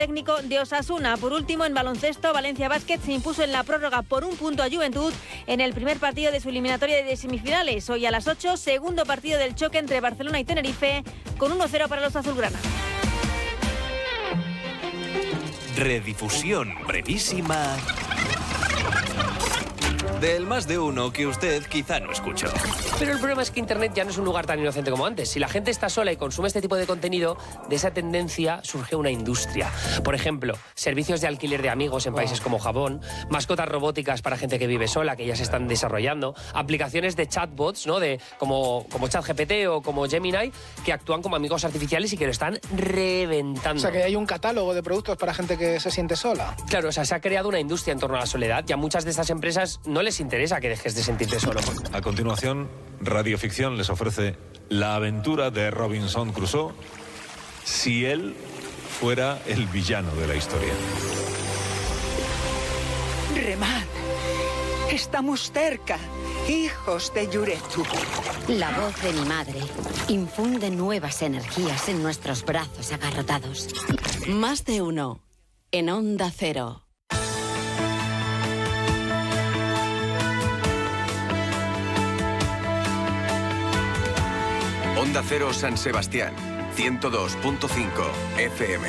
técnico de Osasuna. Por último, en baloncesto, Valencia Basket se impuso en la prórroga por 1 punto a Juventud en el primer partido de su eliminatoria de semifinales. Hoy a las 8, segundo partido del choque entre Barcelona y Tenerife, con 1-0 para los azulgrana. Redifusión brevísima del Más de Uno que usted quizá no escuchó. Pero el problema es que Internet ya no es un lugar tan inocente como antes. Si la gente está sola y consume este tipo de contenido, de esa tendencia surge una industria. Por ejemplo, servicios de alquiler de amigos en países como Japón, mascotas robóticas para gente que vive sola, que ya se están desarrollando, aplicaciones de chatbots, ¿no? como ChatGPT o como Gemini, que actúan como amigos artificiales y que lo están reventando. O sea, que hay un catálogo de productos para gente que se siente sola. Claro, o sea, se ha creado una industria en torno a la soledad y a muchas de estas empresas no les interesa que dejes de sentirte solo. A continuación, Radioficción les ofrece la aventura de Robinson Crusoe si él fuera el villano de la historia. Remad, estamos cerca, hijos de Yuretu. La voz de mi madre infunde nuevas energías en nuestros brazos agarrotados. Más de Uno, en Onda Cero. Onda Cero San Sebastián, 102.5 FM.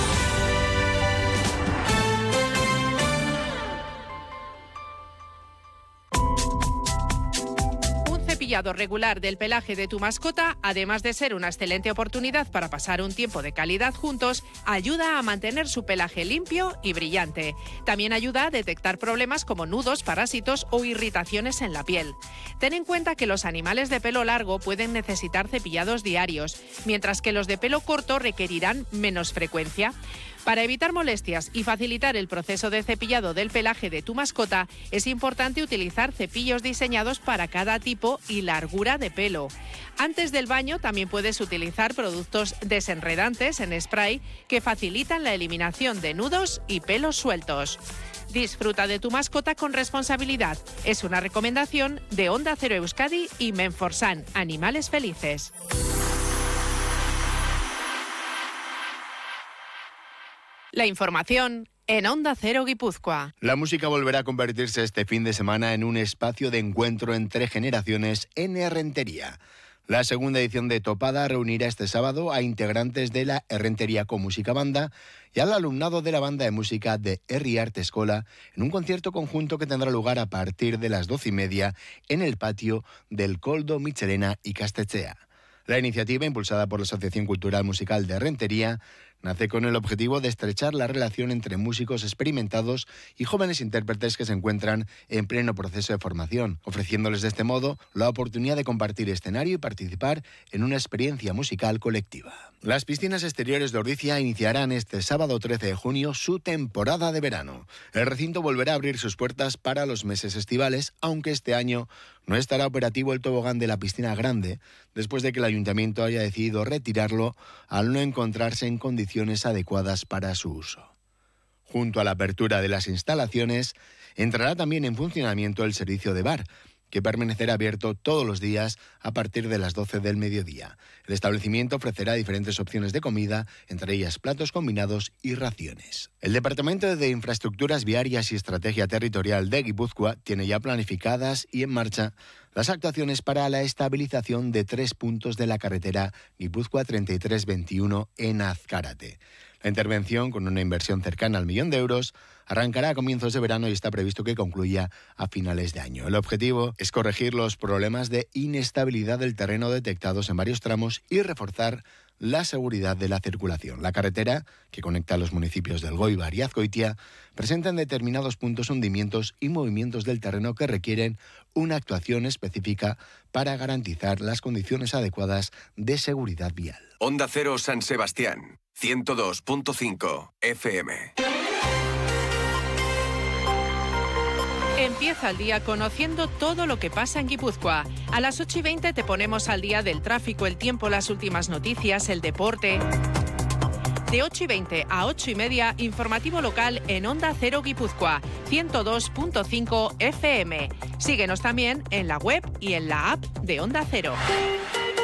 Cepillado regular del pelaje de tu mascota, además de ser una excelente oportunidad para pasar un tiempo de calidad juntos, ayuda a mantener su pelaje limpio y brillante. También ayuda a detectar problemas como nudos, parásitos o irritaciones en la piel. Ten en cuenta que los animales de pelo largo pueden necesitar cepillados diarios, mientras que los de pelo corto requerirán menos frecuencia. Para evitar molestias y facilitar el proceso de cepillado del pelaje de tu mascota, es importante utilizar cepillos diseñados para cada tipo y largura de pelo. Antes del baño también puedes utilizar productos desenredantes en spray que facilitan la eliminación de nudos y pelos sueltos. Disfruta de tu mascota con responsabilidad. Es una recomendación de Onda Cero Euskadi y Menforsan, Animales Felices. La información en Onda Cero Guipúzcoa. La música volverá a convertirse este fin de semana en un espacio de encuentro entre generaciones en Errentería. La segunda edición de Topada reunirá este sábado a integrantes de la Errentería con Música Banda y al alumnado de la banda de música de Herri Arte Escola en un concierto conjunto que tendrá lugar a partir de las 12:30 en el patio del Coldo Michelena y Castetxea. La iniciativa, impulsada por la Asociación Cultural Musical de Errentería, nace con el objetivo de estrechar la relación entre músicos experimentados y jóvenes intérpretes que se encuentran en pleno proceso de formación, ofreciéndoles de este modo la oportunidad de compartir escenario y participar en una experiencia musical colectiva. Las piscinas exteriores de Ordizia iniciarán este sábado 13 de junio su temporada de verano. El recinto volverá a abrir sus puertas para los meses estivales, aunque este año no estará operativo el tobogán de la piscina grande, después de que el ayuntamiento haya decidido retirarlo al no encontrarse en condiciones adecuadas para su uso. Junto a la apertura de las instalaciones, entrará también en funcionamiento el servicio de bar, que permanecerá abierto todos los días a partir de las 12 del mediodía. El establecimiento ofrecerá diferentes opciones de comida, entre ellas platos combinados y raciones. El Departamento de Infraestructuras Viarias y Estrategia Territorial de Guipúzcoa tiene ya planificadas y en marcha las actuaciones para la estabilización de 3 puntos de la carretera Guipúzcoa 3321 en Azcárate. La intervención, con una inversión cercana al 1 millón de euros, arrancará a comienzos de verano y está previsto que concluya a finales de año. El objetivo es corregir los problemas de inestabilidad del terreno detectados en varios tramos y reforzar la seguridad de la circulación. La carretera, que conecta los municipios del Goibar y Azcoitia, presenta en determinados puntos hundimientos y movimientos del terreno que requieren una actuación específica para garantizar las condiciones adecuadas de seguridad vial. Onda Cero San Sebastián, 102.5 FM. Empieza el día conociendo todo lo que pasa en Guipúzcoa. A las 8:20 te ponemos al día del tráfico, el tiempo, las últimas noticias, el deporte. De 8:20 a 8:30, informativo local en Onda Cero Guipúzcoa, 102.5 FM. Síguenos también en la web y en la app de Onda Cero.